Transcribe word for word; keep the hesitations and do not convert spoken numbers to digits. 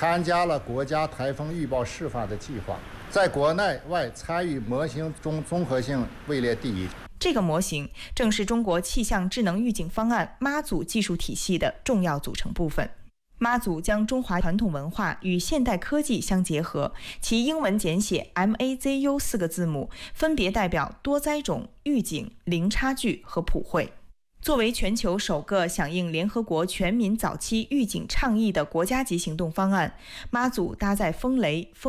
参加了国家台风预报示范的计划，在国内外参与模型中综合性位列第一。 这个模型正是中国气象智能预警方案妈祖技术体系的重要组成部分。妈祖将中华传统文化与现代科技相结合，其英文简写 M A Z U 四个字母分别代表多灾种、预警、零差距和普惠。作为全球首个响应联合国全民早期预警倡议的国家级行动方案，妈祖搭载风雷、风